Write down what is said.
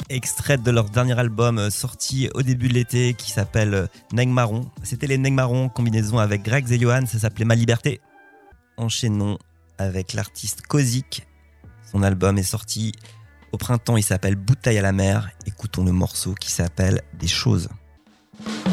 extraite de leur dernier album sorti au début de l'été qui s'appelle Nègre Marron. C'était les Nègres Marrons, combinaison avec Greg et Johan, ça s'appelait Ma Liberté. Enchaînons avec l'artiste Kozik. Son album est sorti au printemps, il s'appelle Bouteille à la mer. Écoutons le morceau qui s'appelle Des choses.